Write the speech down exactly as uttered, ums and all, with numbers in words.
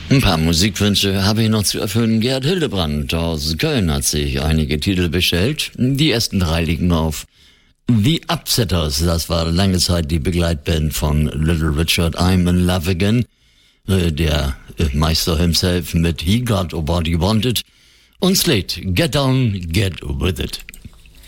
Ein paar Musikwünsche habe ich noch zu erfüllen. Gerd Hildebrand aus Köln hat sich einige Titel bestellt. Die ersten drei liegen auf The Upsetters. Das war lange Zeit die Begleitband von Little Richard. I'm in Love Again. Der Meister himself mit He Got What He Wanted. Und Slate, Get Down, Get With It.